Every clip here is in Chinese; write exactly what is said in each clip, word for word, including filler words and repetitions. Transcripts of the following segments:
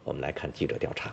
我们来看记者调查。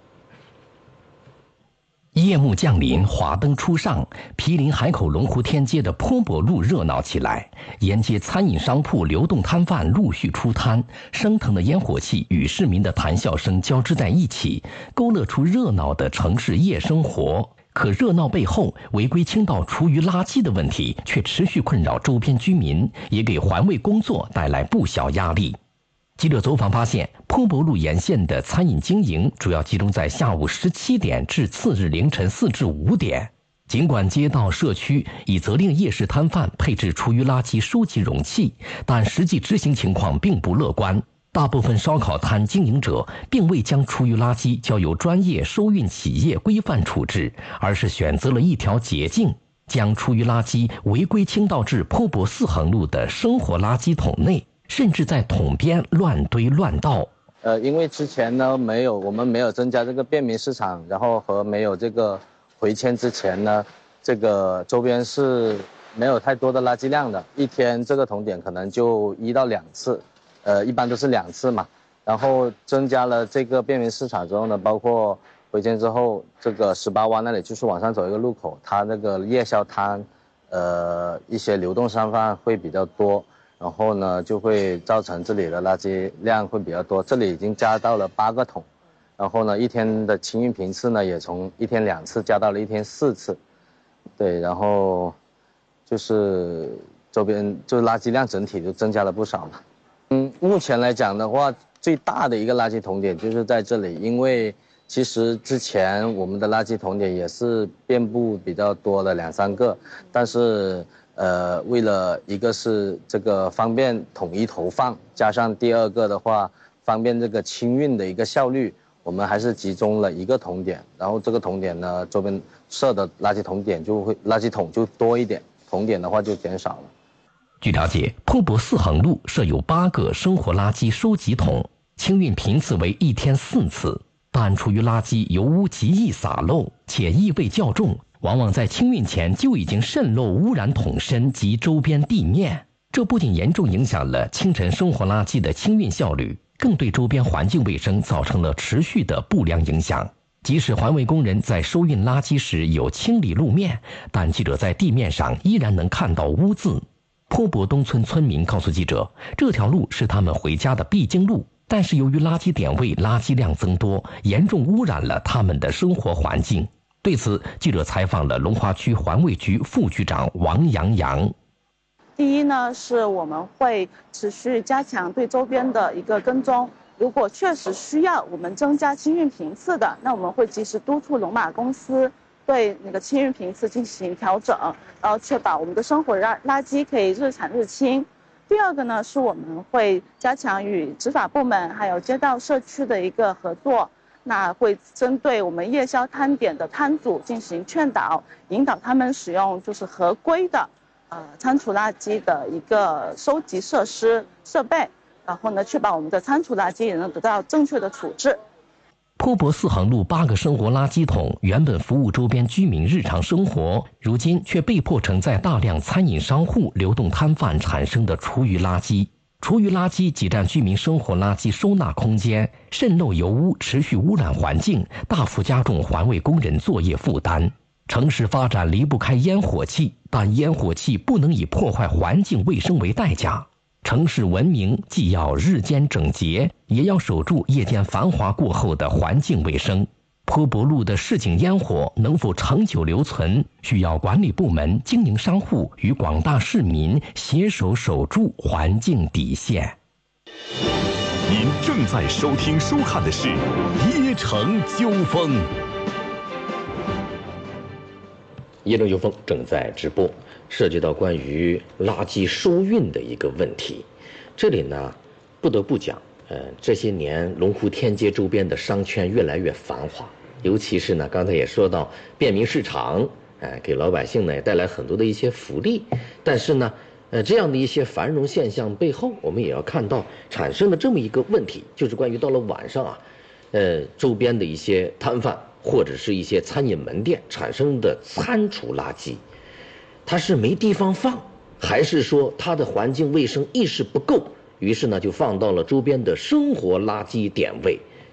夜幕降临，华灯初上，毗邻海口龙湖天街的坡泊路热闹起来。沿街餐饮商铺、流动摊贩陆续出摊，升腾的烟火气与市民的谈笑声交织在一起，勾勒出热闹的城市夜生活。可热闹背后，违规倾倒厨余垃圾的问题却持续困扰周边居民，也给环卫工作带来不小压力。记者走访发现，坡泊路沿线的餐饮经营主要集中在下午十七点至次日凌晨四至五点。尽管街道社区已责令夜市摊贩配置厨余垃圾收集容器，但实际执行情况并不乐观。大部分烧烤摊经营者并未将厨余垃圾交由专业收运企业规范处置，而是选择了一条捷径，将厨余垃圾违规倾倒至坡泊四横路的生活垃圾桶内，甚至在桶边乱堆乱倒。 呃，因为之前呢没有我们没有增加这个便民市场，然后和没有这个回迁之前呢，这个周边是没有太多的垃圾量的，一天这个桶点可能就一到两次。呃，一般都是两次嘛，然后增加了这个便民市场之后呢，包括回迁之后，这个十八弯那里就是往上走一个路口，它那个夜宵摊，呃，一些流动商贩会比较多，然后呢就会造成这里的垃圾量会比较多。这里已经加到了八个桶，然后呢一天的清运频次呢也从一天两次加到了一天四次，对，然后就是周边就垃圾量整体就增加了不少嘛。嗯，目前来讲的话，最大的一个垃圾桶点就是在这里，因为其实之前我们的垃圾桶点也是遍布比较多的两三个，但是呃，为了一个是这个方便统一投放，加上第二个的话方便这个清运的一个效率，我们还是集中了一个桶点，然后这个桶点呢周边设的垃圾桶点就会垃圾桶就多一点，桶点的话就减少了。 据了解，坡泊四横路设有八个生活垃圾收集桶，清运频次为一天四次，但厨余垃圾油污极易洒漏，且异味较重，往往在清运前就已经渗漏污染桶身及周边地面。这不仅严重影响了清晨生活垃圾的清运效率，更对周边环境卫生造成了持续的不良影响。即使环卫工人在收运垃圾时有清理路面，但记者在地面上依然能看到污渍。坡泊东村村民告诉记者，这条路是他们回家的必经路，但是由于垃圾点位垃圾量增多，严重污染了他们的生活环境。对此，记者采访了龙华区环卫局副局长王洋洋。 第一呢，是我们会持续加强对周边的一个跟踪，如果确实需要我们增加清运频次的，那我们会及时督促龙马公司对那个清运频次进行调整，然后确保我们的生活垃垃圾可以日产日清。第二个呢，是我们会加强与执法部门还有街道社区的一个合作，那会针对我们夜宵摊点的摊主进行劝导，引导他们使用就是合规的呃餐厨垃圾的一个收集设施设备，然后呢，确保我们的餐厨垃圾也能得到正确的处置。 坡泊四横路八个生活垃圾桶原本服务周边居民日常生活，如今却被迫承载大量餐饮商户、流动摊贩产生的厨余垃圾。厨余垃圾挤占居民生活垃圾收纳空间，渗漏油污持续污染环境，大幅加重环卫工人作业负担。城市发展离不开烟火气，但烟火气不能以破坏环境卫生为代价。城市文明既要日间整洁，也要守住夜间繁华过后的环境卫生。坡泊路的市井烟火能否长久留存，需要管理部门、经营商户与广大市民携手守住环境底线。 您正在收听收看的是《耶城纠锋》。 耶城纠锋正在直播，涉及到关于垃圾收运的一个问题。这里呢，不得不讲，呃，这些年龙湖天街周边的商圈越来越繁华，尤其是呢，刚才也说到便民市场，哎，给老百姓呢也带来很多的一些福利。但是呢，呃，这样的一些繁荣现象背后，我们也要看到产生了这么一个问题，就是关于到了晚上啊，呃，周边的一些摊贩或者是一些餐饮门店产生的餐厨垃圾，它是没地方放，还是说它的环境卫生意识不够？于是呢，就放到了周边的生活垃圾点位。